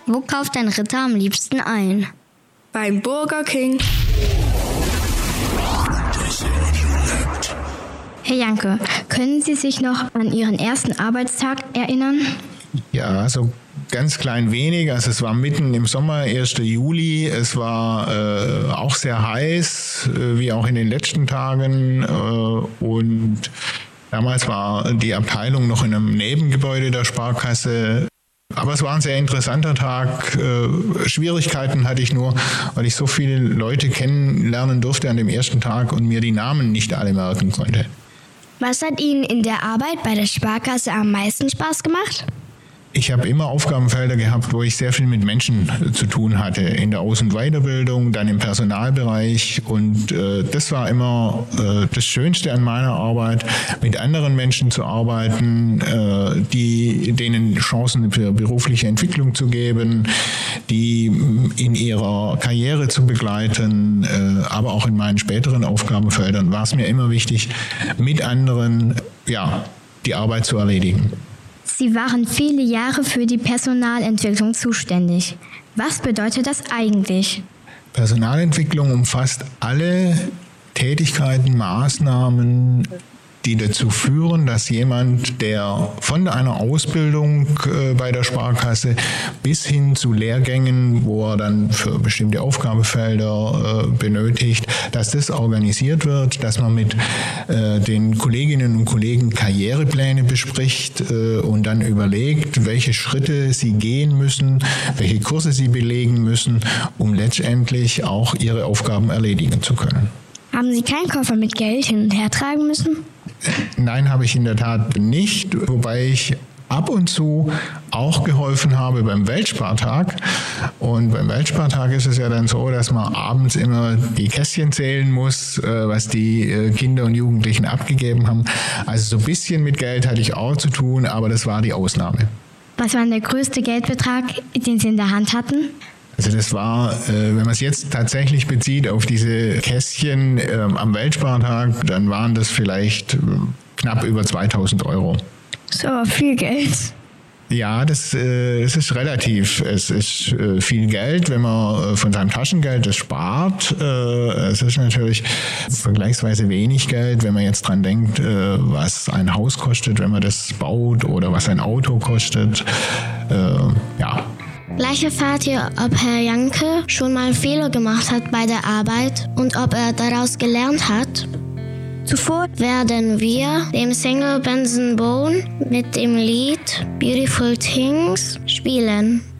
Wo kauft ein Ritter am liebsten ein? Beim Burger King. Herr Janke, können Sie sich noch an Ihren ersten Arbeitstag erinnern? Ja, so ganz klein wenig. Also es war mitten im Sommer, 1. Juli. Es war auch sehr heiß, wie auch in den letzten Tagen. Und damals war die Abteilung noch in einem Nebengebäude der Sparkasse. Aber es war ein sehr interessanter Tag. Schwierigkeiten hatte ich nur, weil ich so viele Leute kennenlernen durfte an dem ersten Tag und mir die Namen nicht alle merken konnte. Was hat Ihnen in der Arbeit bei der Sparkasse am meisten Spaß gemacht? Ich habe immer Aufgabenfelder gehabt, wo ich sehr viel mit Menschen zu tun hatte. In der Aus- und Weiterbildung, dann im Personalbereich. Und das war immer das Schönste an meiner Arbeit, mit anderen Menschen zu arbeiten, denen Chancen für berufliche Entwicklung zu geben, die in ihrer Karriere zu begleiten. Aber auch in meinen späteren Aufgabenfeldern war es mir immer wichtig, mit anderen die Arbeit zu erledigen. Sie waren viele Jahre für die Personalentwicklung zuständig. Was bedeutet das eigentlich? Personalentwicklung umfasst alle Tätigkeiten, Maßnahmen, die dazu führen, dass jemand, der von einer Ausbildung bei der Sparkasse bis hin zu Lehrgängen, wo er dann für bestimmte Aufgabenfelder benötigt, dass das organisiert wird, dass man mit den Kolleginnen und Kollegen Karrierepläne bespricht und dann überlegt, welche Schritte sie gehen müssen, welche Kurse sie belegen müssen, um letztendlich auch ihre Aufgaben erledigen zu können. Haben Sie keinen Koffer mit Geld hin und her tragen müssen? Nein, habe ich in der Tat nicht, wobei ich ab und zu auch geholfen habe beim Weltspartag. Und beim Weltspartag ist es ja dann so, dass man abends immer die Kästchen zählen muss, was die Kinder und Jugendlichen abgegeben haben. Also so ein bisschen mit Geld hatte ich auch zu tun, aber das war die Ausnahme. Was war der größte Geldbetrag, den Sie in der Hand hatten? Also das war, wenn man es jetzt tatsächlich bezieht auf diese Kästchen am Weltspartag, dann waren das vielleicht knapp über 2.000 €. Das ist aber viel Geld. Ja, das ist relativ. Es ist viel Geld, wenn man von seinem Taschengeld das spart. Es ist natürlich vergleichsweise wenig Geld, wenn man jetzt dran denkt, was ein Haus kostet, wenn man das baut, oder was ein Auto kostet. Gleich erfahrt ihr, ob Herr Janke schon mal Fehler gemacht hat bei der Arbeit und ob er daraus gelernt hat. Zuvor werden wir dem Sänger Benson Boone mit dem Lied Beautiful Things spielen.